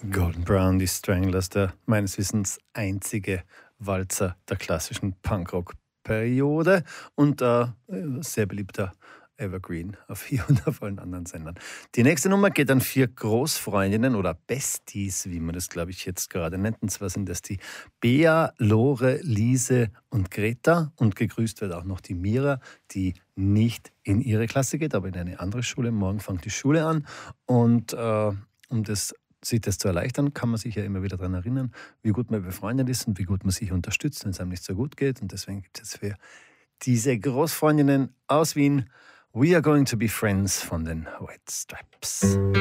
Golden Brown, die Stranglers, der meines Wissens einzige Walzer der klassischen Punkrock-Periode und sehr beliebter Evergreen auf hier und auf allen anderen Sendern. Die nächste Nummer geht an 4 Großfreundinnen oder Besties, wie man das, glaube ich, jetzt gerade nennt. Und zwar sind das die Bea, Lore, Lise und Greta. Und gegrüßt wird auch noch die Mira, die nicht in ihre Klasse geht, aber in eine andere Schule. Morgen fängt die Schule an. Und sich das zu erleichtern, kann man sich ja immer wieder daran erinnern, wie gut man befreundet ist und wie gut man sich unterstützt, wenn es einem nicht so gut geht. Und deswegen gibt es jetzt für diese Großfreundinnen aus Wien We Are Going to Be Friends von den White Stripes.